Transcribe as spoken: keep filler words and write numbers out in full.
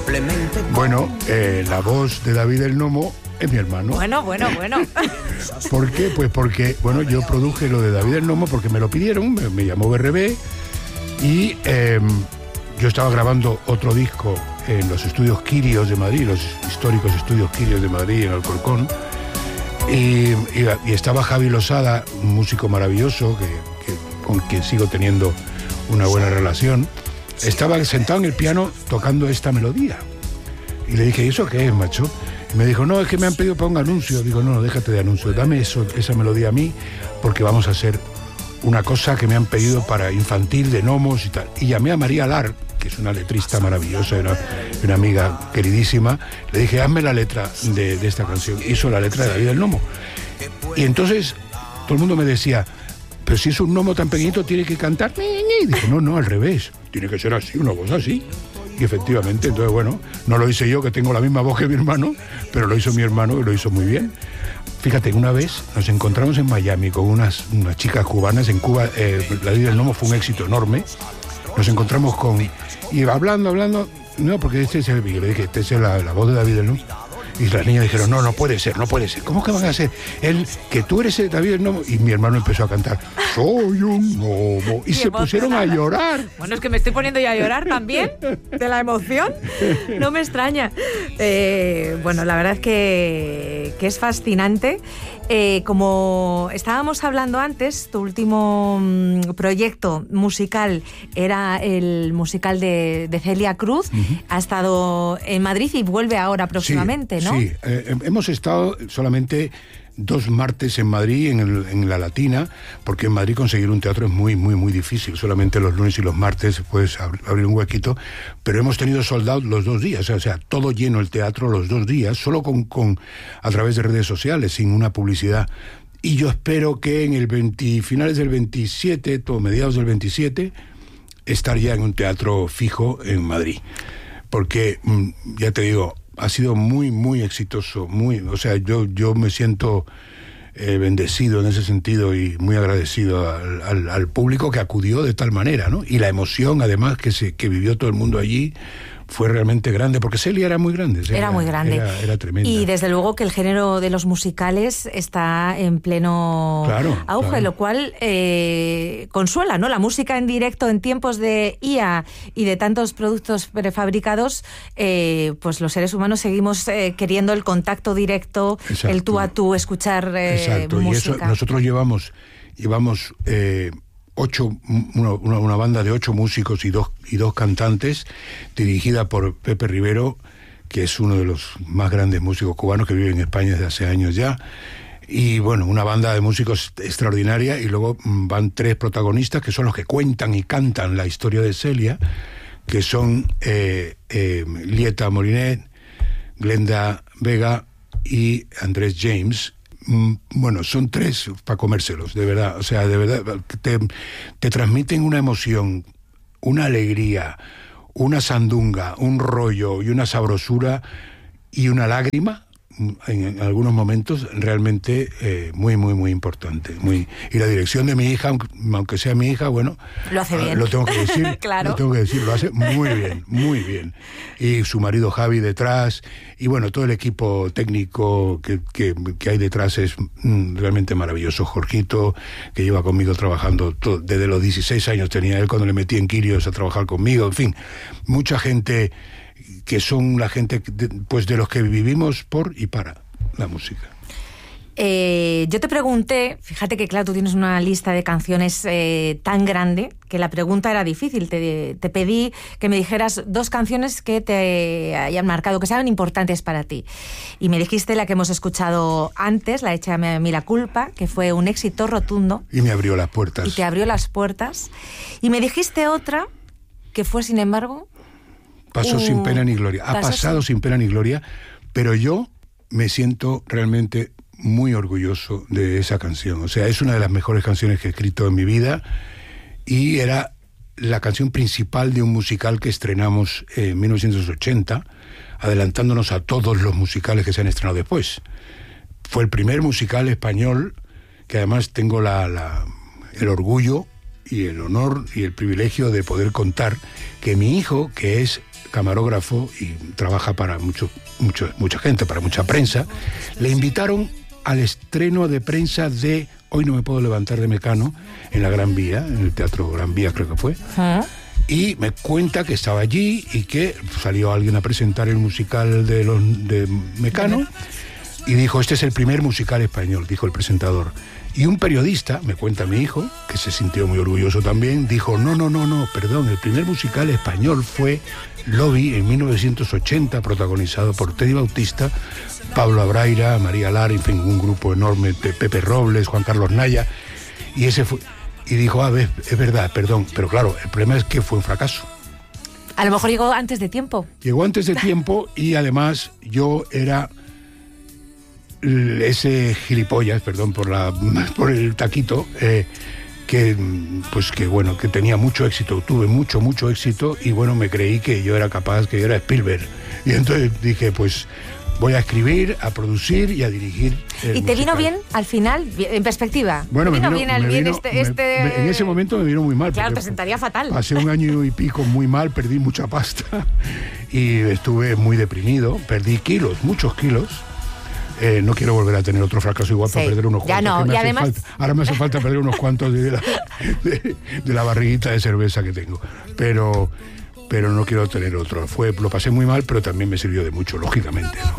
Bueno, eh, la voz de David el Nomo es mi hermano. Bueno, bueno, bueno. ¿Por qué? Pues porque, bueno, yo produje lo de David el Nomo porque me lo pidieron, me, me llamó B R B y eh, yo estaba grabando otro disco en los estudios Quirios de Madrid, los históricos estudios Quirios de Madrid en Alcorcón, y, y, y estaba Javi Losada, un músico maravilloso que, que, con quien sigo teniendo una buena relación. Estaba sentado en el piano tocando esta melodía. Y le dije, ¿y eso qué es, macho? Y me dijo, no, es que me han pedido para un anuncio. Digo, no, no, déjate de anuncio, dame eso, esa melodía a mí, porque vamos a hacer una cosa que me han pedido para infantil, de gnomos y tal. Y llamé a María Lar, que es una letrista maravillosa, una, una amiga queridísima. Le dije, hazme la letra de, de esta canción. Hizo la letra de David el Nomo. Y entonces todo el mundo me decía, pero si es un gnomo tan pequeñito, tiene que cantar. Y dije, no, no, al revés. Tiene que ser así, una voz así. Y efectivamente, entonces, bueno, no lo hice yo, que tengo la misma voz que mi hermano, pero lo hizo mi hermano y lo hizo muy bien. Fíjate, una vez nos encontramos en Miami con unas, unas chicas cubanas. En Cuba, eh, La Vida del Nomo fue un éxito enorme. Nos encontramos con... Y hablando, hablando... No, porque este es el... Yo le dije, este es la, la voz de David del Nomo. Y las niñas dijeron, no, no puede ser, no puede ser. ¿Cómo que van a ser? Él, que tú eres el David el Nomo. Y mi hermano empezó a cantar, soy un gnomo. Y se pusieron a llorar. Bueno, es que me estoy poniendo ya a llorar también, de la emoción. No me extraña. Eh, bueno, la verdad es que, que es fascinante. Eh, como estábamos hablando antes, tu último mm, proyecto musical era el musical de, de Celia Cruz. Uh-huh. Ha estado en Madrid y vuelve ahora próximamente, sí, ¿no? Sí, eh, hemos estado solamente dos martes en Madrid, en, el, en la Latina, porque en Madrid conseguir un teatro es muy, muy, muy difícil. Solamente los lunes y los martes puedes ab- abrir un huequito, pero hemos tenido sold out los dos días, o sea, todo lleno el teatro los dos días, solo con, con a través de redes sociales, sin una publicidad. Y yo espero que en el veinte, finales del veintisiete, o mediados del veintisiete, estar ya en un teatro fijo en Madrid. Porque, ya te digo, ha sido muy, muy exitoso, muy, o sea, yo, yo me siento eh, bendecido en ese sentido y muy agradecido al, al, al público que acudió de tal manera, ¿no? Y la emoción, además, que se que vivió todo el mundo allí, fue realmente grande, porque Celia era muy grande. Celia, era muy grande. Era, era tremenda. Y desde luego que el género de los musicales está en pleno claro, auge, claro. Lo cual eh, consuela, ¿no? La música en directo en tiempos de I A y de tantos productos prefabricados, eh, pues los seres humanos seguimos eh, queriendo el contacto directo, exacto. El tú a tú, escuchar eh, exacto. música. Y eso nosotros llevamos, llevamos eh, ocho, una, una, una banda de ocho músicos y dos, y dos cantantes, dirigida por Pepe Rivero, que es uno de los más grandes músicos cubanos que vive en España desde hace años ya. Y bueno, una banda de músicos extraordinaria, y luego van tres protagonistas que son los que cuentan y cantan la historia de Celia, que son eh, eh, Lieta Molinet, Glenda Vega y Andrés James. Bueno, son tres para comérselos, de verdad. O sea, de verdad, te, te transmiten una emoción, una alegría, una sandunga, un rollo y una sabrosura y una lágrima en, en algunos momentos realmente eh, muy, muy, muy importante. Muy, y la dirección de mi hija, aunque, aunque sea mi hija, bueno... Lo hace bien. Lo tengo que decir. Claro. Lo tengo que decir, lo hace muy bien, muy bien. Y su marido Javi detrás, y bueno, todo el equipo técnico que, que, que hay detrás es mm, realmente maravilloso. Jorgito, que lleva conmigo trabajando todo, desde los dieciséis años tenía él cuando le metí en Quirios a trabajar conmigo, en fin, mucha gente... que son la gente de, pues de los que vivimos por y para la música. Eh, yo te pregunté, fíjate que claro, tú tienes una lista de canciones eh, tan grande que la pregunta era difícil. Te, te pedí que me dijeras dos canciones que te hayan marcado, que sean importantes para ti. Y me dijiste la que hemos escuchado antes, la hecha a mí la culpa, que fue un éxito rotundo. Y me abrió las puertas. Y te abrió las puertas. Y me dijiste otra que fue, sin embargo... Pasó uh, sin pena ni gloria. Ha pasado sin... sin pena ni gloria, pero yo me siento realmente muy orgulloso de esa canción. O sea, es una de las mejores canciones que he escrito en mi vida y era la canción principal de un musical que estrenamos en mil novecientos ochenta, adelantándonos a todos los musicales que se han estrenado después. Fue el primer musical español que además tengo la, la, el orgullo y el honor y el privilegio de poder contar que mi hijo, que es camarógrafo y trabaja para mucho, mucho, mucha gente, para mucha prensa, le invitaron al estreno de prensa de Hoy no me puedo levantar de Mecano, en la Gran Vía, en el Teatro Gran Vía creo que fue. ¿Ah? Y me cuenta que estaba allí y que salió alguien a presentar el musical de, los, de Mecano y dijo, este es el primer musical español, dijo el presentador. Y un periodista, me cuenta mi hijo, que se sintió muy orgulloso también, dijo, no, no, no, no, perdón, el primer musical español fue Lobby en mil novecientos ochenta, protagonizado por Teddy Bautista, Pablo Abraira, María Lara, en fin, un grupo enorme, Pepe Robles, Juan Carlos Naya, y ese fue... Y dijo, ah, es, es verdad, perdón, pero claro, el problema es que fue un fracaso. A lo mejor llegó antes de tiempo. Llegó antes de tiempo y además yo era ese gilipollas, perdón por la por el taquito, eh, que pues que bueno, que tenía mucho éxito, tuve mucho, mucho éxito y bueno, me creí que yo era capaz, que yo era Spielberg. Y entonces dije, pues... voy a escribir, a producir y a dirigir. ¿Y te musical. Vino bien al final, en perspectiva? Bueno, ¿Te me vino vino, bien al me bien vino, este, me, este... Me, en ese momento me vino muy mal. Claro, te sentaría fatal. Pasé un año y pico muy mal, perdí mucha pasta y estuve muy deprimido, perdí kilos, muchos kilos. Eh, no quiero volver a tener otro fracaso igual sí, para perder unos ya cuantos. No, y además... falta, ahora me hace falta perder unos cuantos de la, de, de la barriguita de cerveza que tengo. Pero... pero no quiero tener otro. Fue, lo pasé muy mal, pero también me sirvió de mucho, lógicamente, ¿no?